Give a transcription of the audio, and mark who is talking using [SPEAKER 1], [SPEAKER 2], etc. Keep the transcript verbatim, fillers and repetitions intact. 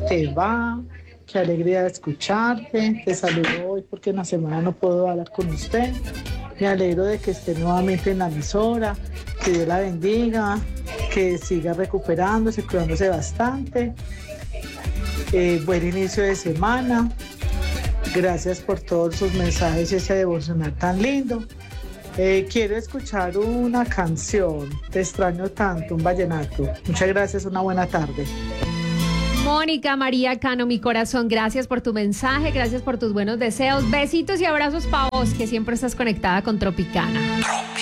[SPEAKER 1] te va? Qué alegría escucharte. Te saludo hoy porque en la semana no puedo hablar con usted. Me alegro de que esté nuevamente en la emisora. Que Dios la bendiga, que siga recuperándose, cuidándose bastante. Eh, buen inicio de semana. Gracias por todos sus mensajes y ese devocional tan lindo. Eh, quiero escuchar una canción. Te extraño tanto, un vallenato. Muchas gracias, una buena tarde.
[SPEAKER 2] Mónica María Cano, mi corazón, gracias por tu mensaje, gracias por tus buenos deseos. Besitos y abrazos para vos, que siempre estás conectada con Tropicana.